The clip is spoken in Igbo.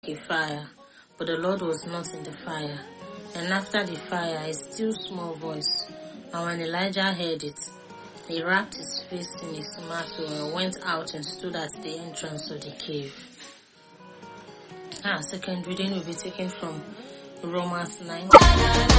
a fire, but the Lord was not in the fire. And after the fire, a still small voice. And when Elijah heard it, he wrapped his face in his mantle and went out and stood at the entrance of the cave. Second reading will be taken from Romans 9.